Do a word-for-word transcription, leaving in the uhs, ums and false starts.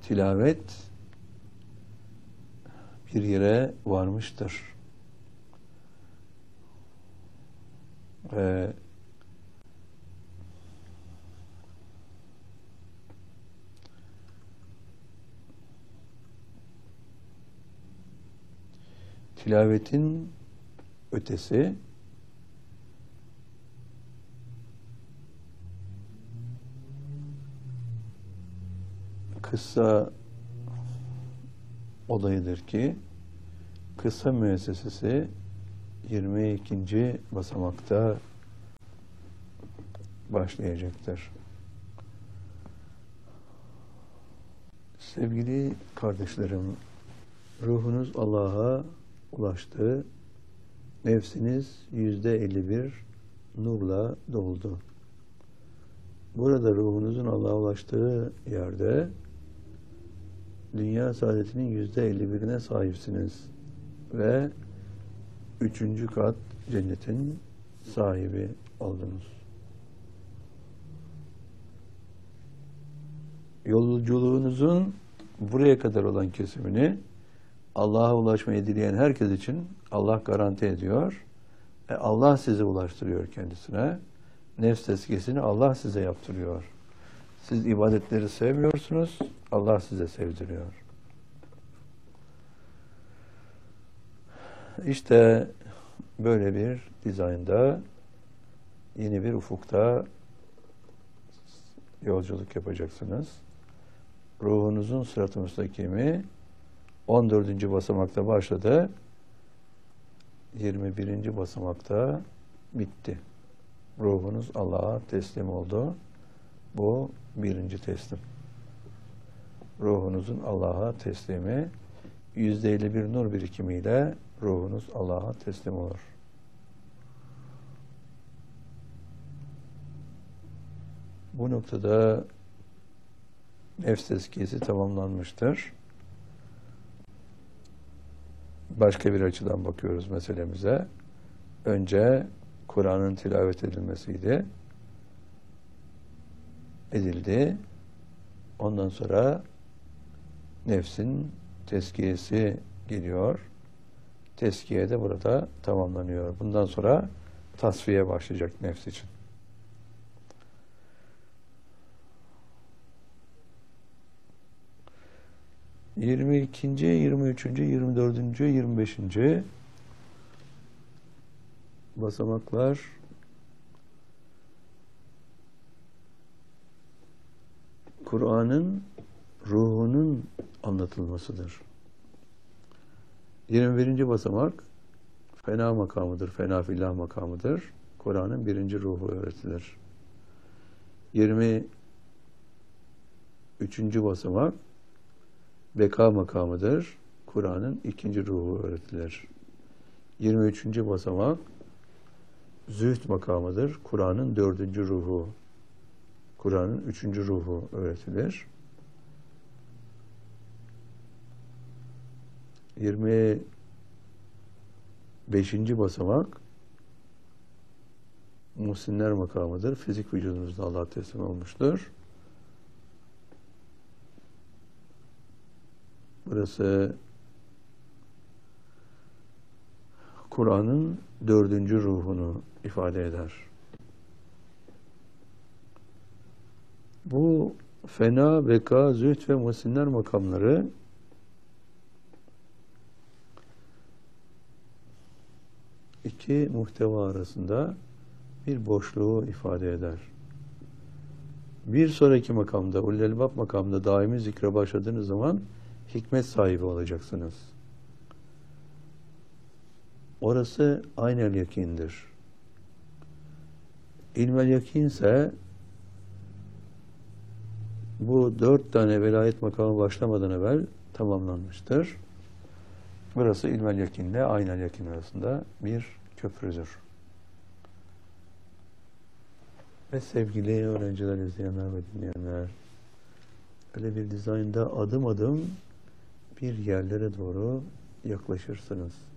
tilavet bir yere varmıştır. Ve tilavetin ötesi kıssa olayıdır ki kıssa müessesesi yirmi ikinci basamakta başlayacaktır. Sevgili kardeşlerim, ruhunuz Allah'a ulaştı, nefsiniz yüzde elli bir nurla doldu. Burada ruhunuzun Allah'a ulaştığı yerde dünya saadetinin yüzde elli birine sahipsiniz ve üçüncü kat cennetin sahibi oldunuz. Yolculuğunuzun buraya kadar olan kesimini Allah'a ulaşmayı dileyen herkes için Allah garanti ediyor. E Allah sizi ulaştırıyor kendisine. Nefs tezkiyesini Allah size yaptırıyor. Siz ibadetleri sevmiyorsunuz, Allah size sevdiriyor. İşte böyle bir dizaynda yeni bir ufukta yolculuk yapacaksınız. Ruhunuzun sırat-ı müstakimi on dördüncü basamakta başladı. yirmi birinci basamakta bitti. Ruhunuz Allah'a teslim oldu. Bu birinci teslim. Ruhunuzun Allah'a teslimi yüzde elli bir nur birikimiyle ruhunuz Allah'a teslim olur. Bu noktada nefs tezkiyesi tamamlanmıştır. Başka bir açıdan bakıyoruz meselemize. Önce Kur'an'ın tilavet edilmesiydi. Edildi. Ondan sonra nefsin tezkiyesi geliyor. Tezkiye de burada tamamlanıyor. Bundan sonra tasfiye başlayacak nefs için. yirmi ikinci, yirmi üçüncü, yirmi dördüncü, yirmi beşinci basamaklar Kur'an'ın ruhunun anlatılmasıdır. yirmi birinci basamak fena makamıdır, fena fillah makamıdır. Kur'an'ın birinci ruhu öğretilir. yirmi üçüncü basamak beka makamıdır. Kur'an'ın ikinci ruhu öğretilir. yirmi üçüncü basamak zühd makamıdır. Kur'an'ın dördüncü ruhu. Kur'an'ın üçüncü ruhu öğretilir. yirmi beşinci basamak muhsinler makamıdır. Fizik vücudunuzda Allah'a teslim olmuştur. Burası Kur'an'ın dördüncü ruhunu ifade eder. Bu fena, beka, zühd ve muhsinler makamları iki muhteva arasında bir boşluğu ifade eder. Bir sonraki makamda, ulul elbab makamında daimi zikre başladığınız zaman hikmet sahibi olacaksınız. Orası aynel yakindir. İlmel yakin ise bu dört tane velayet makamı başlamadan evvel tamamlanmıştır. Burası ilmel yakinle aynel yakin arasında bir köprüdür. Ve sevgili öğrenciler, izleyenler ve dinleyenler, öyle bir dizaynda adım adım bir yerlere doğru yaklaşırsınız.